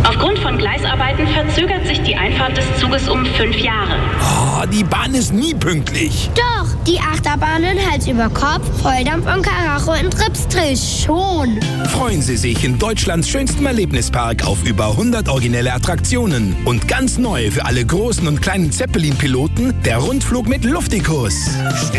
Aufgrund von Gleisarbeiten verzögert sich die Einfahrt des Zuges um 5 Jahre. Oh, die Bahn ist nie pünktlich. Doch, die Achterbahnen Hals über Kopf, Volldampf und Karacho in Tripsdrill schon. Freuen Sie sich in Deutschlands schönstem Erlebnispark auf über 100 originelle Attraktionen. Und ganz neu für alle großen und kleinen Zeppelin-Piloten, der Rundflug mit Luftikus.